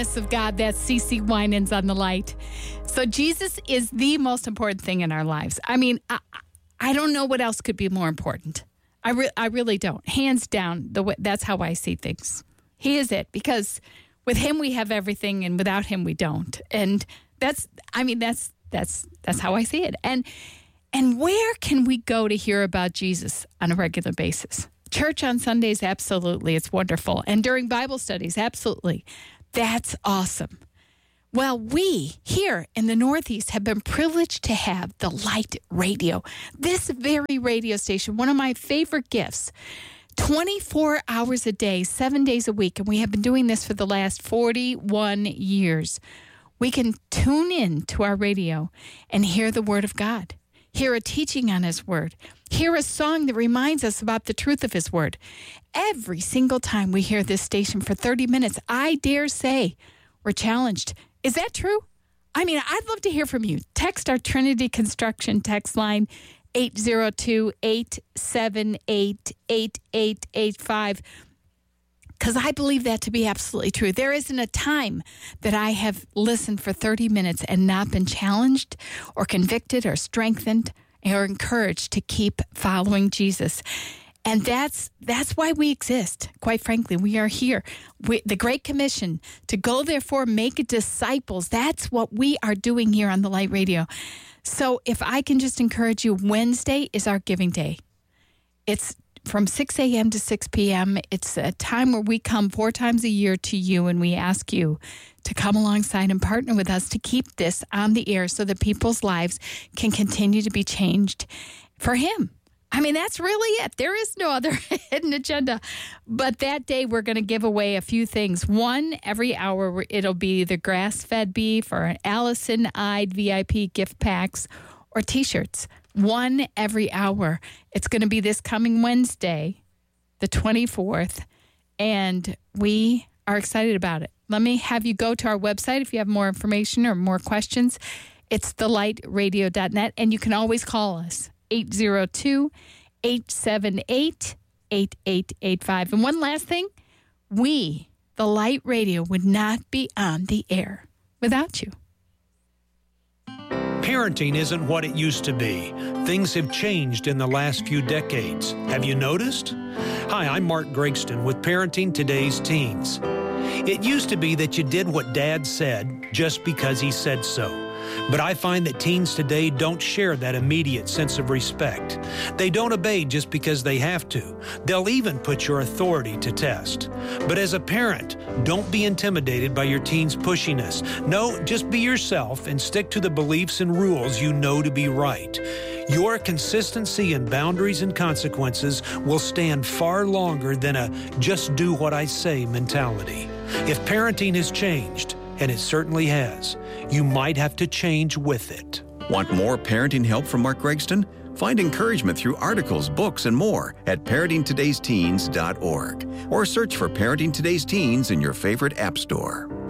Of God, that's CeCe Winans on the Light. So Jesus is the most important thing in our lives. I mean, I don't know what else could be more important. I really don't. Hands down, that's how I see things. He is it, because with him we have everything, and without him we don't. And that's how I see it. And where can we go to hear about Jesus on a regular basis? Church on Sundays, absolutely. It's wonderful. And during Bible studies, absolutely. That's awesome. Well, we here in the Northeast have been privileged to have the Light Radio. This very radio station, one of my favorite gifts, 24 hours a day, 7 days a week. And we have been doing this for the last 41 years. We can tune in to our radio and hear the Word of God, hear a teaching on His Word, hear a song that reminds us about the truth of His Word. Every single time we hear this station for 30 minutes, I dare say we're challenged. Is that true? I mean, I'd love to hear from you. Text our Trinity Construction text line, 802-878-8885, because I believe that to be absolutely true. There isn't a time that I have listened for 30 minutes and not been challenged or convicted or strengthened or encouraged to keep following Jesus. And that's why we exist. Quite frankly, we are here. The Great Commission to go, therefore, make disciples. That's what we are doing here on the Light Radio. So if I can just encourage you, Wednesday is our giving day. It's from 6 a.m. to 6 p.m. It's a time where we come 4 times a year to you, and we ask you to come alongside and partner with us to keep this on the air so that people's lives can continue to be changed for Him. I mean, that's really it. There is no other hidden agenda. But that day, we're going to give away a few things. One, every hour, it'll be the grass-fed beef or Allison-eyed VIP gift packs or T-shirts. One every hour. It's going to be this coming Wednesday, the 24th, and we are excited about it. Let me have you go to our website if you have more information or more questions. It's thelightradio.net, and you can always call us. 802-878-8885. And one last thing, we, the Light Radio, would not be on the air without you. Parenting isn't what it used to be. Things have changed in the last few decades. Have you noticed? Hi, I'm Mark Gregston with Parenting Today's Teens. It used to be that you did what Dad said just because he said so. But I find that teens today don't share that immediate sense of respect. They don't obey just because they have to. They'll even put your authority to test. But as a parent, don't be intimidated by your teens' pushiness. No, just be yourself and stick to the beliefs and rules you know to be right. Your consistency in boundaries and consequences will stand far longer than a just do what I say mentality. If parenting has changed, and it certainly has, you might have to change with it. Want more parenting help from Mark Gregston? Find encouragement through articles, books, and more at parentingtodaysteens.org or search for Parenting Today's Teens in your favorite app store.